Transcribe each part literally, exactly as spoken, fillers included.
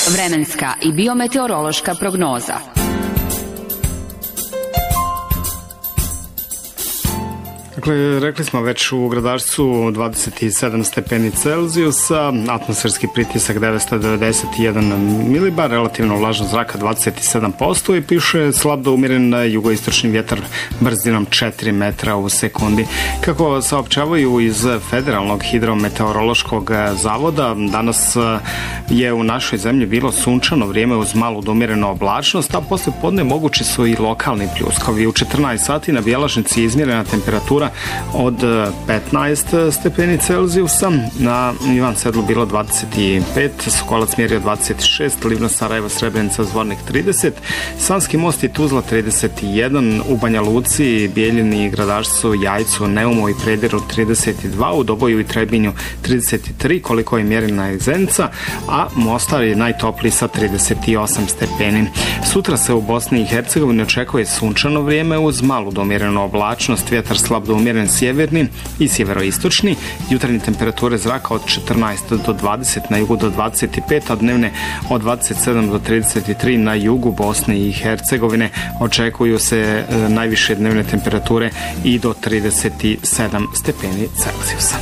Vremenska i biometeorološka prognoza. Dakle, rekli smo već u Gradačcu dvadeset sedam stepeni Celzijusa, atmosferski pritisak devetsto devedeset jedan milibar, relativno vlažnost zraka dvadeset sedam posto i piše slab do umjeren jugoistočni vjetar brzinom četiri metra u sekundi. Kako saopćavaju iz Federalnog hidrometeorološkog zavoda, danas je u našoj zemlji bilo sunčano vrijeme uz malu do umjerenu oblačnost, a posle podne mogući su i lokalni pljuskovi. U četrnaest sati na Bjelašnici je izmjerena temperatura od petnaest stepeni Celzijusa, na Ivan Sedlu bilo dvadeset pet, Sokolac mjerio dvadeset šest, Livno, Sarajevo, Srebrenica, Zvornik trideset, Sanski Most i Tuzla trideset jedan, u Banja Luci, Bijeljini, Gradačcu, Jajcu, Neumu i Prediru trideset dva, u Doboju i Trebinju trideset tri, koliko je mjerena i Zenica, a Mostar je najtopliji sa trideset osam stepeni. Sutra se u Bosni i Hercegovini očekuje sunčano vrijeme uz malu do umjerenu oblačnost, vjetar slab do umjeren sjeverni i sjeveroistočni, jutarnje temperature zraka od četrnaest do dvadeset, na jugu do dvadeset pet, a dnevne od dvadeset sedam do trideset tri na jugu Bosne i Hercegovine. Očekuju se najviše dnevne temperature i do trideset sedam stepeni Celzijusa.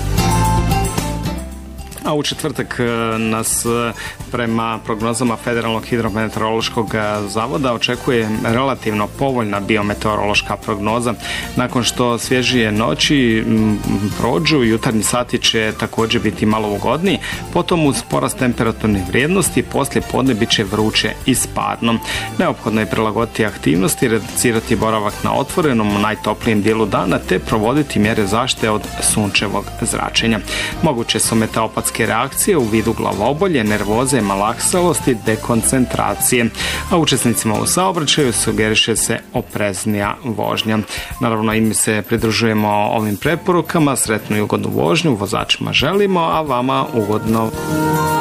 A u četvrtak nas prema prognozama Federalnog hidrometeorološkog zavoda očekuje relativno povoljna biometeorološka prognoza. Nakon što svježije noći prođu, jutarnji sati će također biti malo ugodniji, potom uz porast temperaturnih vrijednosti poslije podne bit će vruće i spadno. Neophodno je prilagoditi aktivnosti, reducirati boravak na otvorenom u najtoplijem dijelu dana te provoditi mjere zaštite od sunčevog zračenja. Moguće su meteopatske reakcije u vidu glavobolje, nervoze, malaksalosti, dekoncentracije. A učesnicima u saobraćaju sugeriše se opreznija vožnja. Naravno, i mi se pridružujemo ovim preporukama. Sretnu i ugodnu vožnju vozačima želimo, a vama ugodno